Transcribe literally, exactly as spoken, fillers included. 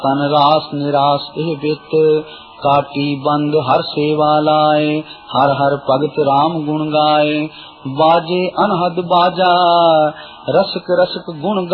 तन रास निरास एह बित, काटी बंद हर सेवा लाए, हर हर भगत राम गुण गाए। बाजे अनहद बाजा, रसक रसक गुण